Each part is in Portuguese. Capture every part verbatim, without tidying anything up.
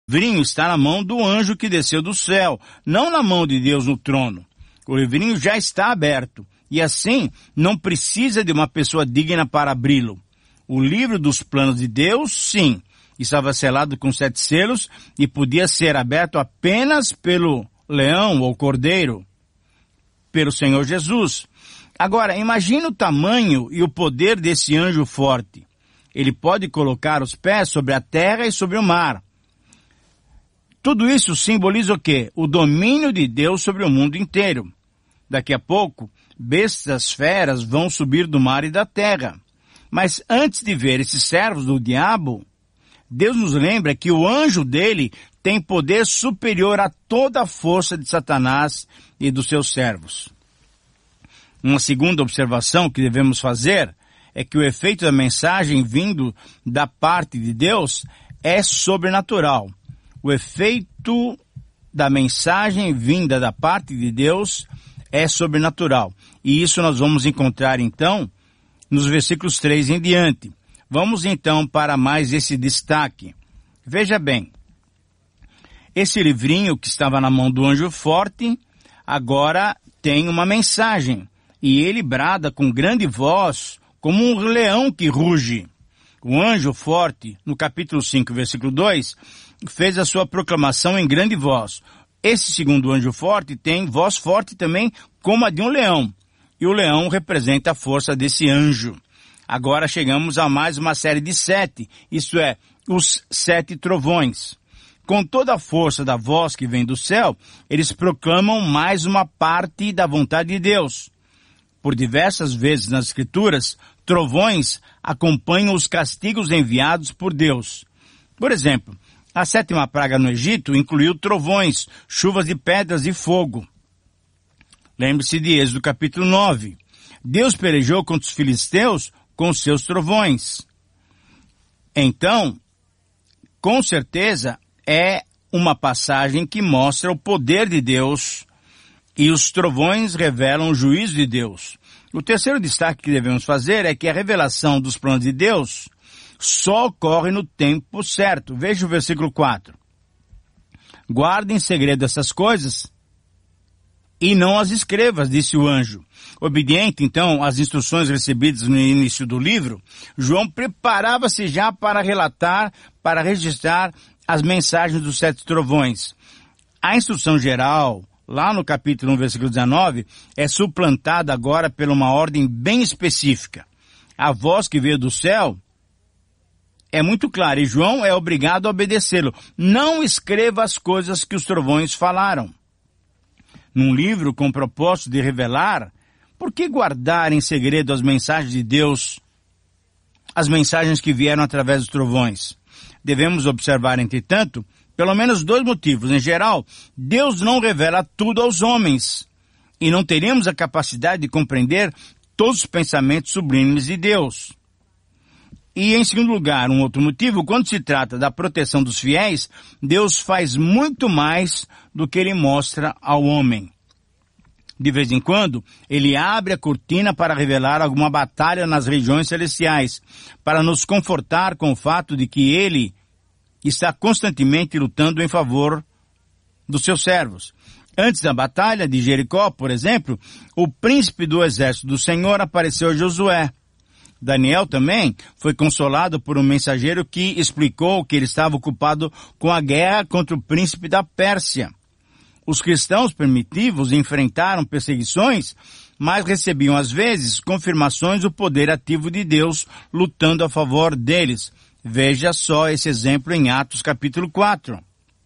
livrinho está na mão do anjo que desceu do céu, não na mão de Deus no trono. O livrinho já está aberto, e assim não precisa de uma pessoa digna para abri-lo. O livro dos planos de Deus, sim, estava selado com sete selos e podia ser aberto apenas pelo leão ou cordeiro, pelo Senhor Jesus. Agora, imagine o tamanho e o poder desse anjo forte. Ele pode colocar os pés sobre a terra e sobre o mar. Tudo isso simboliza o quê? O domínio de Deus sobre o mundo inteiro. Daqui a pouco, bestas feras vão subir do mar e da terra. Mas antes de ver esses servos do diabo, Deus nos lembra que o anjo dele tem poder superior a toda a força de Satanás e dos seus servos. Uma segunda observação que devemos fazer é que o efeito da mensagem vindo da parte de Deus é sobrenatural. O efeito da mensagem vinda da parte de Deus é sobrenatural. E isso nós vamos encontrar, então, nos versículos três em diante. Vamos, então, para mais esse destaque. Veja bem, esse livrinho que estava na mão do anjo forte, agora tem uma mensagem. E ele brada com grande voz, como um leão que ruge. O anjo forte, no capítulo cinco, versículo dois, fez a sua proclamação em grande voz. Esse segundo anjo forte tem voz forte também, como a de um leão. E o leão representa a força desse anjo. Agora chegamos a mais uma série de sete, isto é, os sete trovões. Com toda a força da voz que vem do céu, eles proclamam mais uma parte da vontade de Deus. Por diversas vezes nas Escrituras, trovões acompanham os castigos enviados por Deus. Por exemplo, a sétima praga no Egito incluiu trovões, chuvas de pedras e fogo. Lembre-se de Êxodo capítulo nove. Deus pelejou contra os filisteus com seus trovões. Então, com certeza, é uma passagem que mostra o poder de Deus e os trovões revelam o juízo de Deus. O terceiro destaque que devemos fazer é que a revelação dos planos de Deus só ocorre no tempo certo. Veja o versículo quatro. Guarde em segredo essas coisas e não as escrevas, disse o anjo. Obediente, então, às instruções recebidas no início do livro, João preparava-se já para relatar, para registrar as mensagens dos sete trovões. A instrução geral, lá no capítulo um, versículo dezenove, é suplantada agora por uma ordem bem específica. A voz que veio do céu é muito clara e João é obrigado a obedecê-lo. Não escreva as coisas que os trovões falaram. Num livro com o propósito de revelar, por que guardar em segredo as mensagens de Deus, as mensagens que vieram através dos trovões? Devemos observar, entretanto, pelo menos dois motivos. Em geral, Deus não revela tudo aos homens, e não teremos a capacidade de compreender todos os pensamentos sublimes de Deus. E, em segundo lugar, um outro motivo, quando se trata da proteção dos fiéis, Deus faz muito mais do que ele mostra ao homem. De vez em quando, ele abre a cortina para revelar alguma batalha nas regiões celestiais, para nos confortar com o fato de que ele está constantemente lutando em favor dos seus servos. Antes da batalha de Jericó, por exemplo, o príncipe do exército do Senhor apareceu a Josué. Daniel também foi consolado por um mensageiro que explicou que ele estava ocupado com a guerra contra o príncipe da Pérsia. Os cristãos primitivos enfrentaram perseguições, mas recebiam às vezes confirmações do poder ativo de Deus lutando a favor deles. Veja só esse exemplo em Atos capítulo quatro.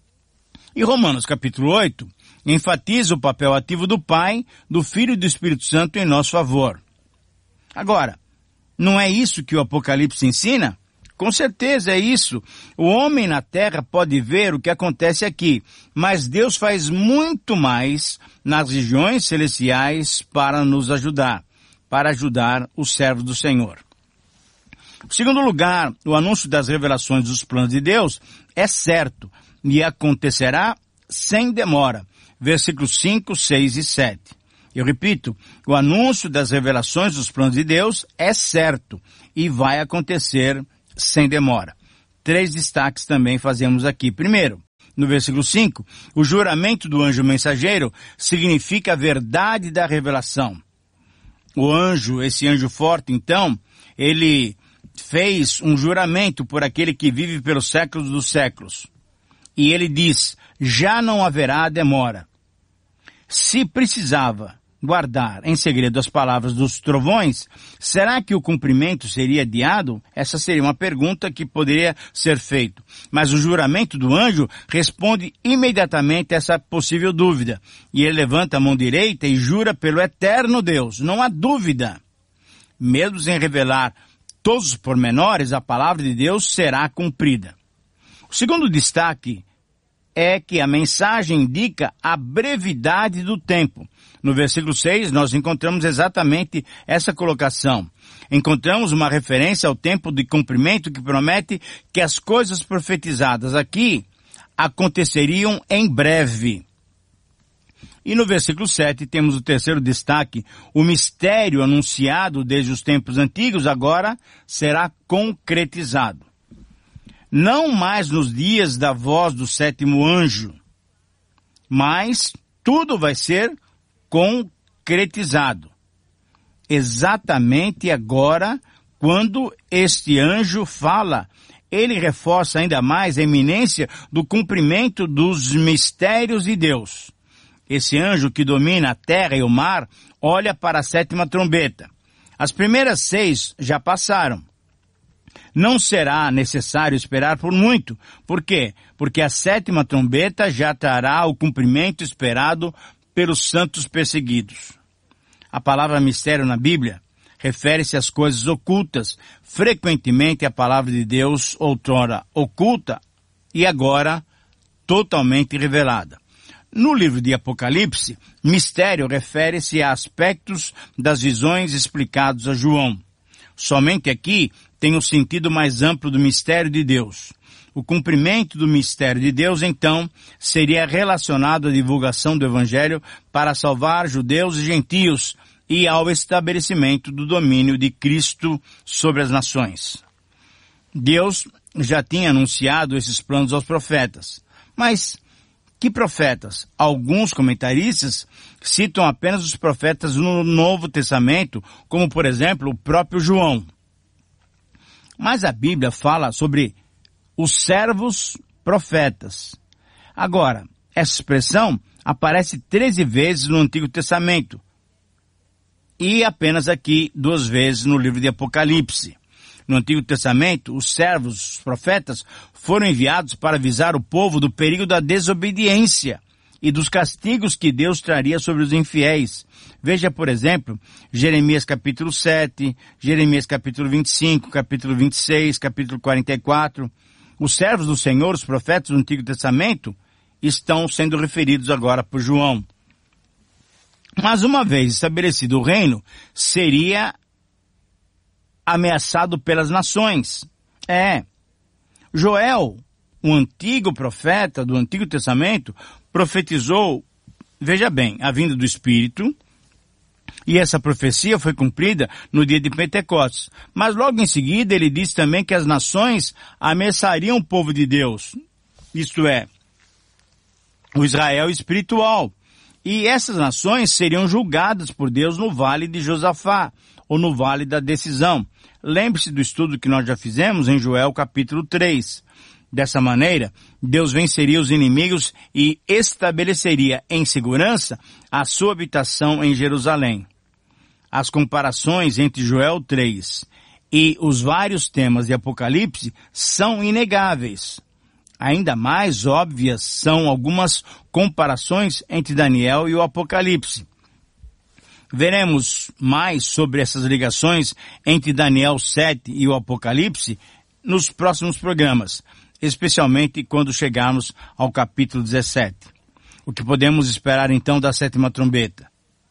E Romanos capítulo oito enfatiza o papel ativo do Pai, do Filho e do Espírito Santo em nosso favor. Agora, não é isso que o Apocalipse ensina? Com certeza é isso. O homem na terra pode ver o que acontece aqui, mas Deus faz muito mais nas regiões celestiais para nos ajudar, para ajudar os servos do Senhor. Em segundo lugar, o anúncio das revelações dos planos de Deus é certo e acontecerá sem demora. Versículos cinco, seis e sete. Eu repito, o anúncio das revelações dos planos de Deus é certo e vai acontecer sem demora. Três destaques também fazemos aqui. Primeiro, no versículo cinco, o juramento do anjo mensageiro significa a verdade da revelação. O anjo, esse anjo forte, então, ele fez um juramento por aquele que vive pelos séculos dos séculos. E ele diz, já não haverá demora. Se precisava guardar em segredo as palavras dos trovões, será que o cumprimento seria adiado? Essa seria uma pergunta que poderia ser feita. Mas o juramento do anjo responde imediatamente a essa possível dúvida. E ele levanta a mão direita e jura pelo eterno Deus. Não há dúvida. Mesmo sem revelar todos os pormenores, a palavra de Deus será cumprida. O segundo destaque é que a mensagem indica a brevidade do tempo. No versículo seis, nós encontramos exatamente essa colocação. Encontramos uma referência ao tempo de cumprimento que promete que as coisas profetizadas aqui aconteceriam em breve. E no versículo sete temos o terceiro destaque. O mistério anunciado desde os tempos antigos agora será concretizado. Não mais nos dias da voz do sétimo anjo, mas tudo vai ser concretizado. Exatamente agora, quando este anjo fala, ele reforça ainda mais a iminência do cumprimento dos mistérios de Deus. Esse anjo que domina a terra e o mar olha para a sétima trombeta. As primeiras seis já passaram. Não será necessário esperar por muito. Por quê? Porque a sétima trombeta já trará o cumprimento esperado pelos santos perseguidos. A palavra mistério na Bíblia refere-se às coisas ocultas, frequentemente a palavra de Deus outrora oculta e agora totalmente revelada. No livro de Apocalipse, mistério refere-se a aspectos das visões explicados a João. Somente aqui tem o sentido mais amplo do mistério de Deus. O cumprimento do mistério de Deus, então, seria relacionado à divulgação do Evangelho para salvar judeus e gentios e ao estabelecimento do domínio de Cristo sobre as nações. Deus já tinha anunciado esses planos aos profetas. Mas que profetas? Alguns comentaristas citam apenas os profetas no Novo Testamento, como, por exemplo, o próprio João. Mas a Bíblia fala sobre os servos profetas. Agora, essa expressão aparece treze vezes no Antigo Testamento e apenas aqui duas vezes no livro de Apocalipse. No Antigo Testamento, os servos, os profetas, foram enviados para avisar o povo do perigo da desobediência e dos castigos que Deus traria sobre os infiéis. Veja, por exemplo, Jeremias capítulo sete, Jeremias capítulo vinte e cinco, capítulo vinte e seis, capítulo quarenta e quatro. Os servos do Senhor, os profetas do Antigo Testamento, estão sendo referidos agora por João. Mas uma vez estabelecido o reino, seria ameaçado pelas nações. É, Joel, o antigo profeta do Antigo Testamento, profetizou, veja bem, a vinda do Espírito, e essa profecia foi cumprida no dia de Pentecostes. Mas logo em seguida ele disse também que as nações ameaçariam o povo de Deus, isto é, o Israel espiritual. E essas nações seriam julgadas por Deus no Vale de Josafá, ou no Vale da Decisão. Lembre-se do estudo que nós já fizemos em Joel capítulo três. Dessa maneira, Deus venceria os inimigos e estabeleceria em segurança a sua habitação em Jerusalém. As comparações entre Joel três e os vários temas de Apocalipse são inegáveis. Ainda mais óbvias são algumas comparações entre Daniel e o Apocalipse. Veremos mais sobre essas ligações entre Daniel sete e o Apocalipse nos próximos programas, especialmente quando chegarmos ao capítulo dezessete. O que podemos esperar então da sétima trombeta?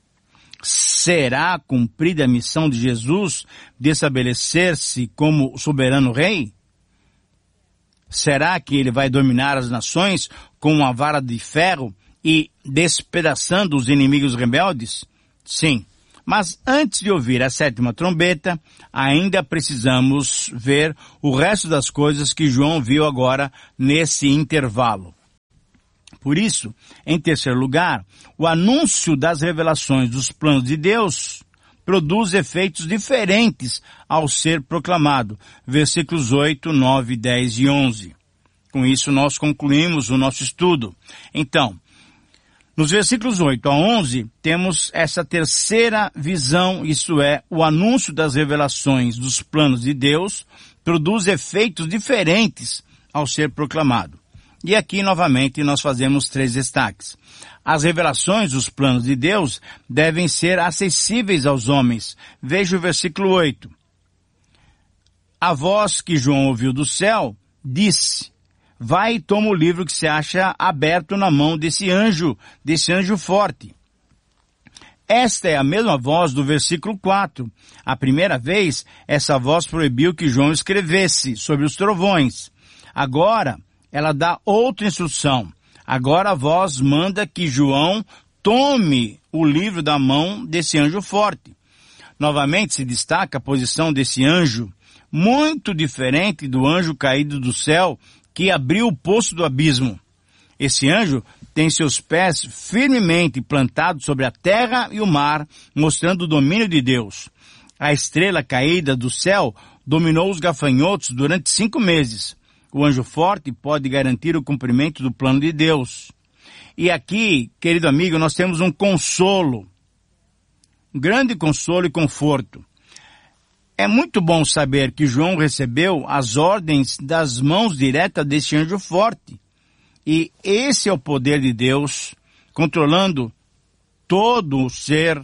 Será cumprida a missão de Jesus de estabelecer-se como soberano rei? Será que ele vai dominar as nações com uma vara de ferro e despedaçando os inimigos rebeldes? Sim. Mas antes de ouvir a sétima trombeta, ainda precisamos ver o resto das coisas que João viu agora nesse intervalo. Por isso, em terceiro lugar, o anúncio das revelações dos planos de Deus produz efeitos diferentes ao ser proclamado. Versículos oito, nove, dez e onze. Com isso, nós concluímos o nosso estudo. Então, nos versículos oito a onze, temos essa terceira visão, isto é, o anúncio das revelações dos planos de Deus produz efeitos diferentes ao ser proclamado. E aqui, novamente, nós fazemos três destaques. As revelações dos planos de Deus devem ser acessíveis aos homens. Veja o versículo oito. A voz que João ouviu do céu disse: vai e toma o livro que se acha aberto na mão desse anjo, desse anjo forte. Esta é a mesma voz do versículo quatro. A primeira vez, essa voz proibiu que João escrevesse sobre os trovões. Agora, ela dá outra instrução. Agora a voz manda que João tome o livro da mão desse anjo forte. Novamente se destaca a posição desse anjo, muito diferente do anjo caído do céu que abriu o poço do abismo. Esse anjo tem seus pés firmemente plantados sobre a terra e o mar, mostrando o domínio de Deus. A estrela caída do céu dominou os gafanhotos durante cinco meses. O anjo forte pode garantir o cumprimento do plano de Deus. E aqui, querido amigo, nós temos um consolo, um grande consolo e conforto. É muito bom saber que João recebeu as ordens das mãos diretas desse anjo forte. E esse é o poder de Deus controlando todo o ser,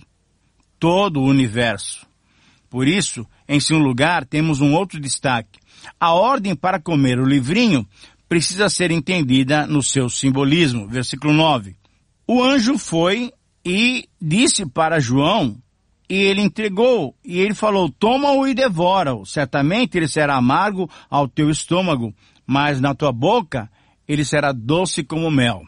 todo o universo. Por isso, em segundo lugar, temos um outro destaque. A ordem para comer o livrinho precisa ser entendida no seu simbolismo. Versículo nove. O anjo foi e disse para João, e ele entregou, e ele falou: toma-o e devora-o. Certamente ele será amargo ao teu estômago, mas na tua boca ele será doce como mel.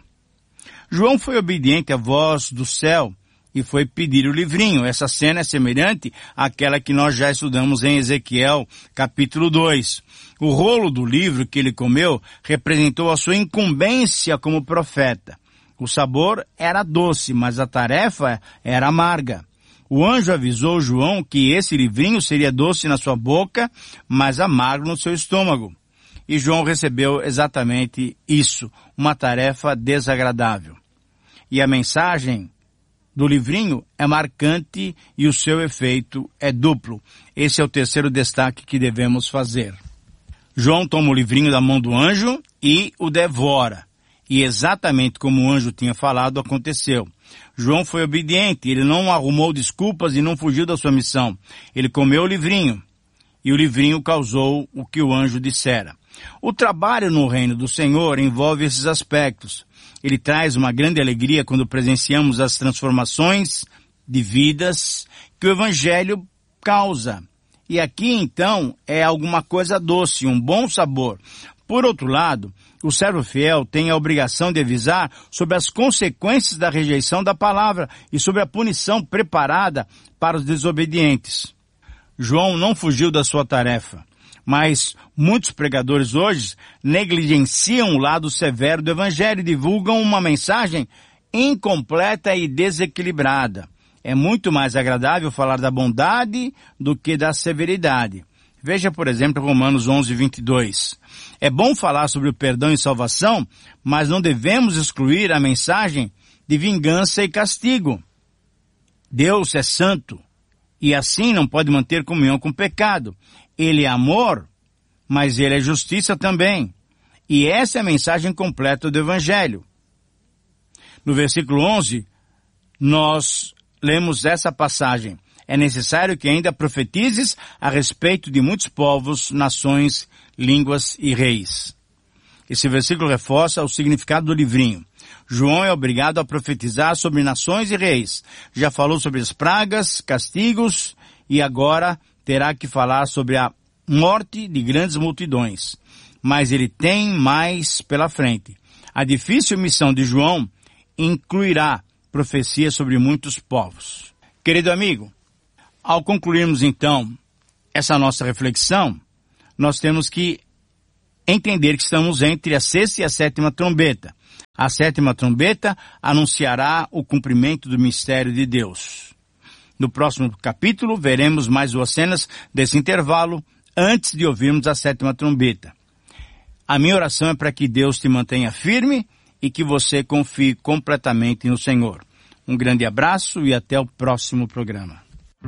João foi obediente à voz do céu e foi pedir o livrinho. Essa cena é semelhante àquela que nós já estudamos em Ezequiel, capítulo dois. O rolo do livro que ele comeu representou a sua incumbência como profeta. O sabor era doce, mas a tarefa era amarga. O anjo avisou João que esse livrinho seria doce na sua boca, mas amargo no seu estômago. E João recebeu exatamente isso, uma tarefa desagradável. E a mensagem do livrinho é marcante e o seu efeito é duplo. Esse é o terceiro destaque que devemos fazer. João toma o livrinho da mão do anjo e o devora. E exatamente como o anjo tinha falado, aconteceu. João foi obediente, ele não arrumou desculpas e não fugiu da sua missão. Ele comeu o livrinho e o livrinho causou o que o anjo dissera. O trabalho no reino do Senhor envolve esses aspectos. Ele traz uma grande alegria quando presenciamos as transformações de vidas que o Evangelho causa. E aqui, então, é alguma coisa doce, um bom sabor. Por outro lado, o servo fiel tem a obrigação de avisar sobre as consequências da rejeição da palavra e sobre a punição preparada para os desobedientes. João não fugiu da sua tarefa. Mas muitos pregadores hoje negligenciam o lado severo do Evangelho e divulgam uma mensagem incompleta e desequilibrada. É muito mais agradável falar da bondade do que da severidade. Veja, por exemplo, Romanos onze, vinte e dois. É bom falar sobre o perdão e salvação, mas não devemos excluir a mensagem de vingança e castigo. Deus é santo e assim não pode manter comunhão com o pecado. Ele é amor, mas ele é justiça também. E essa é a mensagem completa do Evangelho. No versículo onze, nós lemos essa passagem. É necessário que ainda profetizes a respeito de muitos povos, nações, línguas e reis. Esse versículo reforça o significado do livrinho. João é obrigado a profetizar sobre nações e reis. Já falou sobre as pragas, castigos e agora terá que falar sobre a morte de grandes multidões. Mas ele tem mais pela frente. A difícil missão de João incluirá profecias sobre muitos povos. Querido amigo, ao concluirmos então essa nossa reflexão, nós temos que entender que estamos entre a sexta e a sétima trombeta. A sétima trombeta anunciará o cumprimento do mistério de Deus. No próximo capítulo, veremos mais duas cenas desse intervalo antes de ouvirmos a sétima trombeta. A minha oração é para que Deus te mantenha firme e que você confie completamente no Senhor. Um grande abraço e até o próximo programa.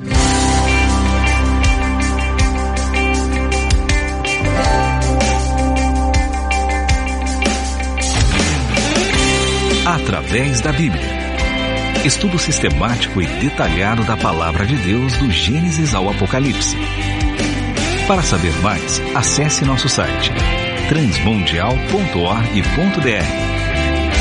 Através da Bíblia. Estudo sistemático e detalhado da Palavra de Deus do Gênesis ao Apocalipse. Para saber mais, acesse nosso site transmundial ponto org ponto br.